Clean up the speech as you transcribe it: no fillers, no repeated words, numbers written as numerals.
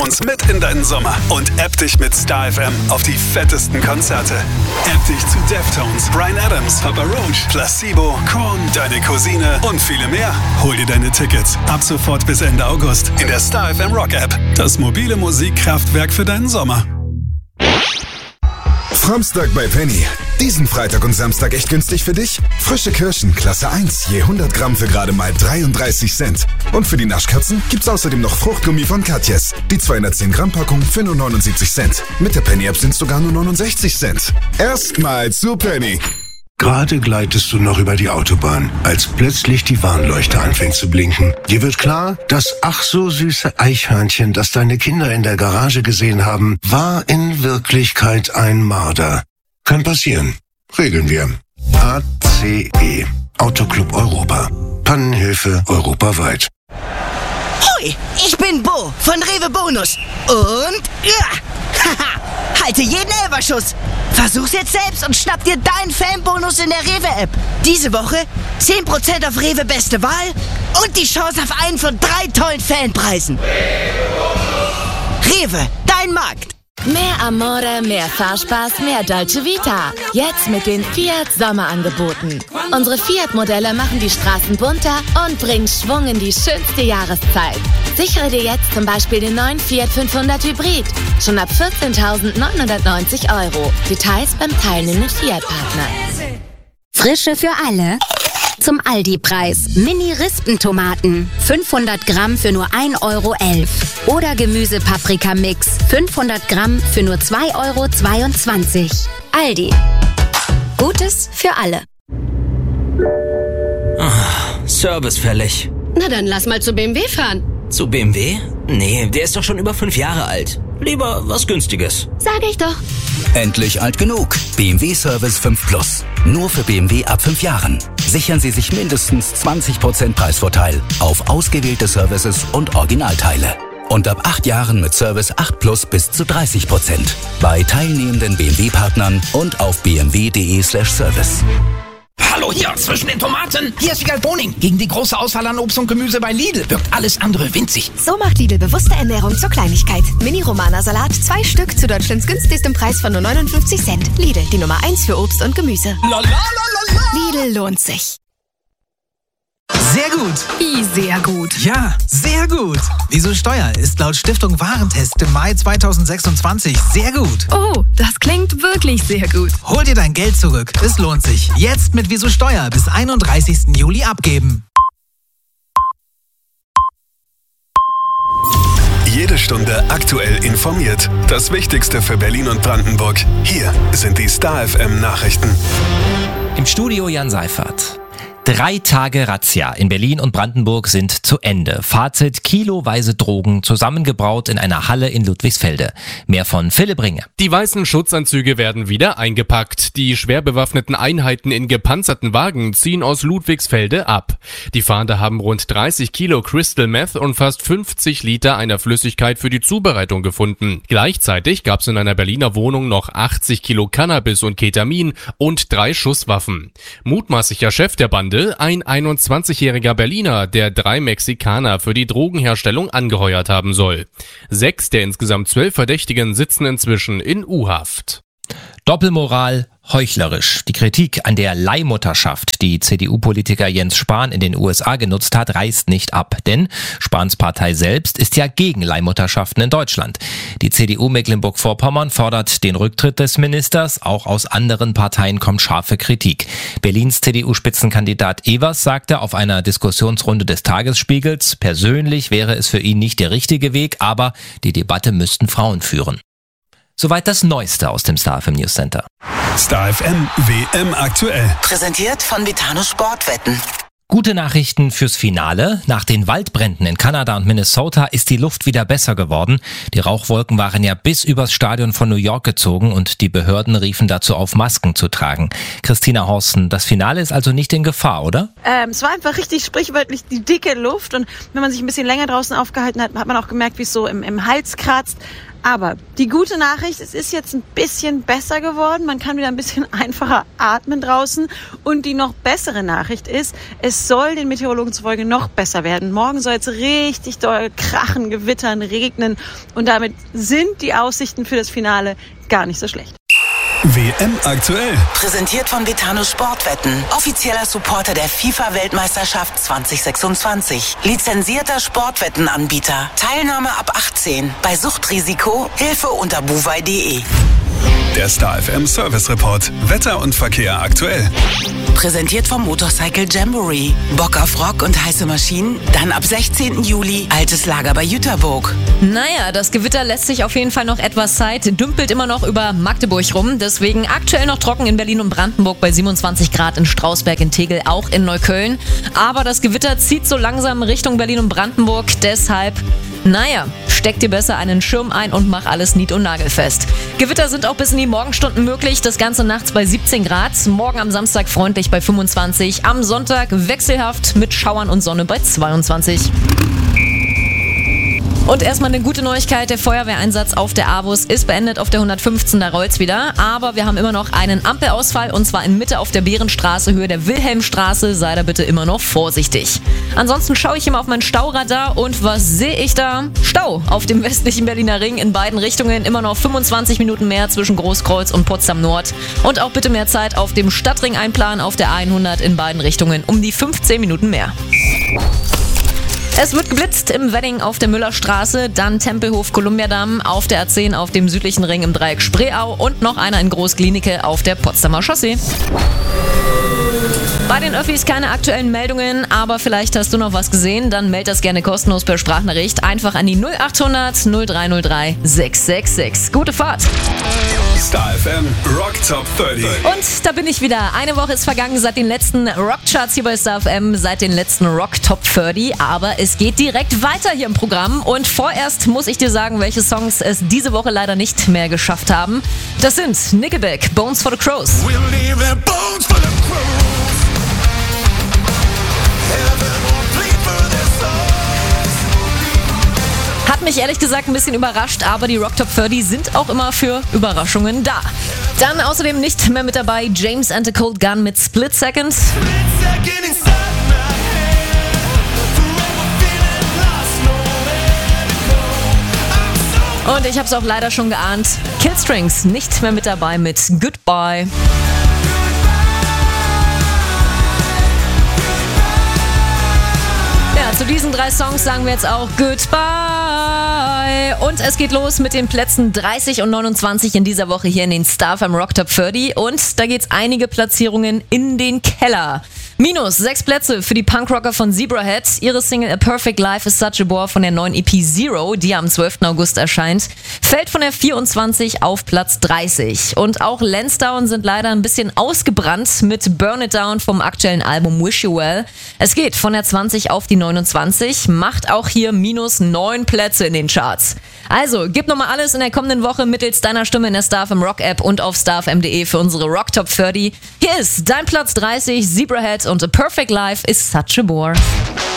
uns mit in deinen Sommer und app dich mit Star FM auf die fettesten Konzerte. App dich zu Deftones, Bryan Adams, Papa Roach, Placebo, Korn, Deine Cousine und viele mehr. Hol dir deine Tickets ab sofort bis Ende August in der Star FM Rock App. Das mobile Musikkraftwerk für deinen Sommer. Framstag bei Penny. Diesen Freitag und Samstag echt günstig für dich? Frische Kirschen, Klasse 1, je 100 Gramm für gerade mal 33 Cent. Und für die Naschkatzen gibt's außerdem noch Fruchtgummi von Katjes. Die 210 Gramm Packung für nur 79 Cent. Mit der Penny App sind's sogar nur 69 Cent. Erstmal zu Penny. Gerade gleitest du noch über die Autobahn, als plötzlich die Warnleuchte anfängt zu blinken. Dir wird klar, das ach so süße Eichhörnchen, das deine Kinder in der Garage gesehen haben, war in Wirklichkeit ein Marder. Kann passieren. Regeln wir. ACE. Autoclub Europa. Pannenhilfe europaweit. Hoi, ich bin Bo von Rewe Bonus. Und haha, halte jeden Elferschuss. Versuch's jetzt selbst und schnapp dir deinen Fanbonus in der Rewe-App. Diese Woche 10% auf Rewe Beste Wahl und die Chance auf einen von 3 tollen Fanpreisen. Rewe, dein Markt. Mehr Amore, mehr Fahrspaß, mehr Dolce Vita. Jetzt mit den Fiat Sommerangeboten. Unsere Fiat-Modelle machen die Straßen bunter und bringen Schwung in die schönste Jahreszeit. Sichere dir jetzt zum Beispiel den neuen Fiat 500 Hybrid. Schon ab 14.990 €. Details beim teilnehmenden Fiat-Partner. Frische für alle. Zum Aldi-Preis. Mini-Rispentomaten. 500 Gramm für nur 1,11 €. Oder Gemüse-Paprika-Mix. 500 Gramm für nur 2,22 €. Aldi. Gutes für alle. Service fällig. Na dann lass mal zu BMW fahren. Zu BMW? Nee, der ist doch schon über 5 Jahre alt. Lieber was Günstiges. Sag ich doch. Endlich alt genug. BMW Service 5 Plus. Nur für BMW ab 5 Jahren. Sichern Sie sich mindestens 20% Preisvorteil auf ausgewählte Services und Originalteile. Und ab 8 Jahren mit Service 8 Plus bis zu 30%. Bei teilnehmenden BMW-Partnern und auf bmw.de/service. Hallo hier, zwischen den Tomaten. Hier ist Wiegald Boning. Gegen die große Auswahl an Obst und Gemüse bei Lidl wirkt alles andere winzig. So macht Lidl bewusste Ernährung zur Kleinigkeit. Mini-Romana-Salat, 2 Stück zu Deutschlands günstigstem Preis von nur 59 Cent. Lidl, die Nummer 1 für Obst und Gemüse. Lidl lohnt sich. Sehr gut. Wie sehr gut? Ja, sehr gut. Wieso Steuer ist laut Stiftung Warentest im Mai 2026 sehr gut. Oh, das klingt wirklich sehr gut. Hol dir dein Geld zurück. Es lohnt sich. Jetzt mit Wieso Steuer bis 31. Juli abgeben. Jede Stunde aktuell informiert. Das Wichtigste für Berlin und Brandenburg. Hier sind die Star FM Nachrichten. Im Studio Jan Seifert. 3 Tage Razzia in Berlin und Brandenburg sind zu Ende. Fazit: kiloweise Drogen zusammengebraut in einer Halle in Ludwigsfelde. Mehr von Philipp Ringe. Die weißen Schutzanzüge werden wieder eingepackt. Die schwer bewaffneten Einheiten in gepanzerten Wagen ziehen aus Ludwigsfelde ab. Die Fahnder haben rund 30 Kilo Crystal Meth und fast 50 Liter einer Flüssigkeit für die Zubereitung gefunden. Gleichzeitig gab es in einer Berliner Wohnung noch 80 Kilo Cannabis und Ketamin und 3 Schusswaffen. Mutmaßlicher Chef der Bande: ein 21-jähriger Berliner, der 3 Mexikaner für die Drogenherstellung angeheuert haben soll. 6 der insgesamt 12 Verdächtigen sitzen inzwischen in U-Haft. Doppelmoral, heuchlerisch. Die Kritik an der Leihmutterschaft, die CDU-Politiker Jens Spahn in den USA genutzt hat, reißt nicht ab. Denn Spahns Partei selbst ist ja gegen Leihmutterschaften in Deutschland. Die CDU Mecklenburg-Vorpommern fordert den Rücktritt des Ministers. Auch aus anderen Parteien kommt scharfe Kritik. Berlins CDU-Spitzenkandidat Evers sagte auf einer Diskussionsrunde des Tagesspiegels, persönlich wäre es für ihn nicht der richtige Weg, aber die Debatte müssten Frauen führen. Soweit das Neueste aus dem Star FM News Center. Star FM WM aktuell. Präsentiert von Vitano Sportwetten. Gute Nachrichten fürs Finale. Nach den Waldbränden in Kanada und Minnesota ist die Luft wieder besser geworden. Die Rauchwolken waren ja bis übers Stadion von New York gezogen und die Behörden riefen dazu auf, Masken zu tragen. Christina Horsten, das Finale ist also nicht in Gefahr, oder? Es war einfach richtig sprichwörtlich die dicke Luft und wenn man sich ein bisschen länger draußen aufgehalten hat, hat man auch gemerkt, wie es so im Hals kratzt. Aber die gute Nachricht, es ist jetzt ein bisschen besser geworden. Man kann wieder ein bisschen einfacher atmen draußen. Und die noch bessere Nachricht ist, es soll den Meteorologen zufolge noch besser werden. Morgen soll es richtig doll krachen, gewittern, regnen. Und damit sind die Aussichten für das Finale gar nicht so schlecht. WM aktuell. Präsentiert von Betano Sportwetten. Offizieller Supporter der FIFA-Weltmeisterschaft 2026. Lizenzierter Sportwettenanbieter. Teilnahme ab 18. Bei Suchtrisiko Hilfe unter buwei.de. Der Star FM Service Report. Wetter und Verkehr aktuell. Präsentiert vom Motorcycle Jamboree. Bock auf Rock und heiße Maschinen? Dann ab 16. Juli altes Lager bei Jüterburg. Naja, das Gewitter lässt sich auf jeden Fall noch etwas Zeit. Dümpelt immer noch über Magdeburg rum. Deswegen aktuell noch trocken in Berlin und Brandenburg bei 27 Grad, in Strausberg, in Tegel, auch in Neukölln. Aber das Gewitter zieht so langsam Richtung Berlin und Brandenburg. Deshalb, steck dir besser einen Schirm ein und mach alles nied- und nagelfest. Gewitter sind auch bis in die Morgenstunden möglich. Das Ganze nachts bei 17 Grad. Morgen am Samstag freundlich bei 25. Am Sonntag wechselhaft mit Schauern und Sonne bei 22. Und erstmal eine gute Neuigkeit, der Feuerwehreinsatz auf der AWUS ist beendet auf der 115, da rollt's wieder. Aber wir haben immer noch einen Ampelausfall und zwar in Mitte auf der Bärenstraße, Höhe der Wilhelmstraße. Sei da bitte immer noch vorsichtig. Ansonsten schaue ich immer auf mein Stauradar und was sehe ich da? Stau auf dem westlichen Berliner Ring in beiden Richtungen. Immer noch 25 Minuten mehr zwischen Großkreuz und Potsdam Nord. Und auch bitte mehr Zeit auf dem Stadtring einplanen auf der 100 in beiden Richtungen. Um die 15 Minuten mehr. Es wird geblitzt im Wedding auf der Müllerstraße, dann Tempelhof Kolumbiadamm auf der A10 auf dem südlichen Ring im Dreieck Spreeau und noch einer in Groß-Glienicke auf der Potsdamer Chaussee. Bei den Öffis keine aktuellen Meldungen, aber vielleicht hast du noch was gesehen, dann meld das gerne kostenlos per Sprachnachricht. Einfach an die 0800 0303 666. Gute Fahrt! Star FM Rock Top 30. Und da bin ich wieder. Eine Woche ist vergangen seit den letzten Rockcharts hier bei Star FM, seit den letzten Rock Top 30. Aber es geht direkt weiter hier im Programm. Und vorerst muss ich dir sagen, welche Songs es diese Woche leider nicht mehr geschafft haben. Das sind Nickelback, Bones for the Crows. Hat mich ehrlich gesagt ein bisschen überrascht, aber die Rock Top 30 sind auch immer für Überraschungen da. Dann außerdem nicht mehr mit dabei James and the Cold Gun mit Split Second. Und ich habe es auch leider schon geahnt, Killstrings nicht mehr mit dabei mit Goodbye. Ja, zu diesen 3 Songs sagen wir jetzt auch Goodbye. Und es geht los mit den Plätzen 30 und 29 in dieser Woche hier in den Star FM Rock Top 30. Und da geht's einige Platzierungen in den Keller. Minus 6 Plätze für die Punkrocker von Zebrahead. Ihre Single A Perfect Life is Such a Bore von der neuen EP Zero, die am 12. August erscheint, fällt von der 24 auf Platz 30. Und auch Lansdowne sind leider ein bisschen ausgebrannt mit Burn It Down vom aktuellen Album Wish You Well. Es geht von der 20 auf die 29, macht auch hier minus 9 Plätze in den Charts. Also, gib nochmal alles in der kommenden Woche mittels deiner Stimme in der Star FM Rock App und auf starfm.de für unsere Rock Top 30. Hier ist dein Platz 30, Zebrahead und A Perfect Life is Such a Bore.